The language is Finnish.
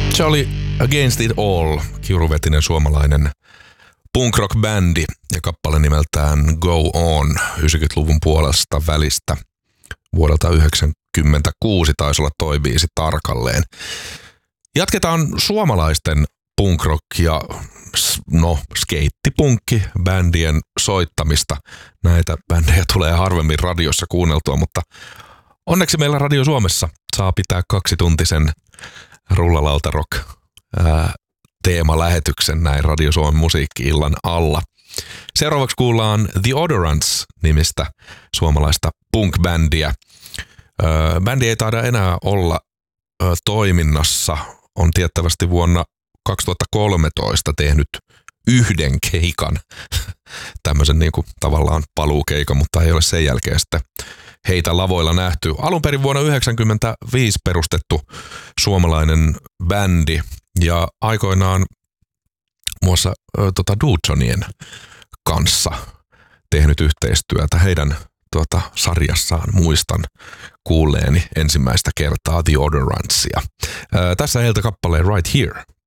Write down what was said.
Se oli Against It All, kiuruvetinen suomalainen punk rock bändi ja kappale nimeltään Go On 90-luvun puolesta välistä vuodelta 1996 taisi olla toi biisi tarkalleen. Jatketaan suomalaisten punk rock ja skeittipunkki bändien soittamista. Näitä bändejä tulee harvemmin radiossa kuunneltua, mutta onneksi meillä Radio Suomessa saa pitää 2-tuntisen Rullalauta Rock teemalähetyksen näin Radio Suomen musiikki-illan alla. Seuraavaksi kuullaan The Odorants-nimistä suomalaista punk-bändiä. Bändi ei taida enää olla toiminnassa. On tiettävästi vuonna 2013 tehnyt yhden keikan, tämmöisen niin kuin tavallaan paluukeikan, mutta ei ole sen jälkeen sitten heitä lavoilla nähty. Alun perin vuonna 1995 perustettu suomalainen bändi ja aikoinaan muassa Dudesonien kanssa tehnyt yhteistyötä. Heidän sarjassaan muistan kuulleeni ensimmäistä kertaa The Odorantsia. Tässä heiltä kappaleen Right Here.